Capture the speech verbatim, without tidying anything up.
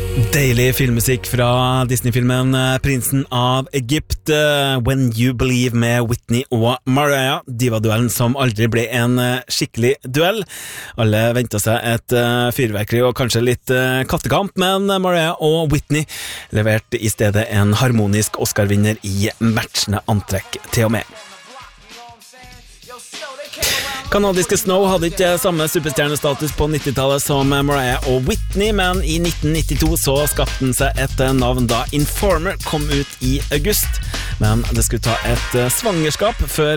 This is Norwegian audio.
Deilig filmmusikk fra Disney-filmen Prinsen av Egypt, When You Believe med Whitney og Mariah, diva-duellen som aldri ble en skikkelig duell. Alle ventet seg et fyrverkeri og kanskje litt kattekamp, men Mariah og Whitney leverte i stedet en harmonisk Oscar-vinner i matchende antrekk til og med. Kanadiske Snow hadde ikke samme superstjernestatus på nittitallet som Mariah og Whitney, men i nitten nittito så skapte den seg et navn da Informer kom ut i august. Men det skulle ta et svangerskap før